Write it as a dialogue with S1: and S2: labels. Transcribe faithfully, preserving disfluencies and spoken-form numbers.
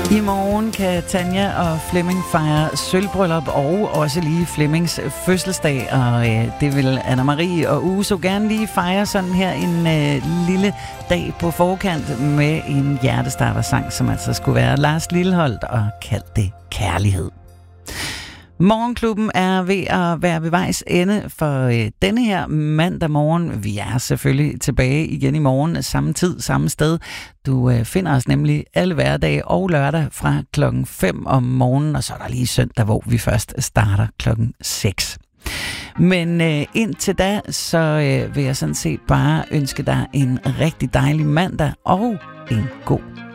S1: I morgen kan Tanja og Flemming fejre sølvbryllup og også lige Flemmings fødselsdag, og øh, det vil Anna-Marie og Uso gerne lige fejre sådan her en øh, lille dag på forkant med en hjertestartersang, som altså skulle være Lars Lilholt og kaldt det Kærlighed. Morgenklubben er ved at være ved vejs ende for øh, denne her mandag morgen. Vi er selvfølgelig tilbage igen i morgen, samme tid, samme sted. Du øh, finder os nemlig alle hverdage og lørdag fra klokken fem om morgenen, og så er der lige søndag, hvor vi først starter klokken seks. Men øh, indtil da, så øh, vil jeg sådan set bare ønske dig en rigtig dejlig mandag og en god